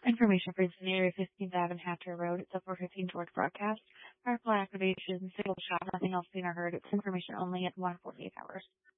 Information for Area 15th Ave and Hatcher Road. It's a 415 George broadcast. Firefly activation, signal shot, nothing else seen or heard. It's information only at 1:48 hours.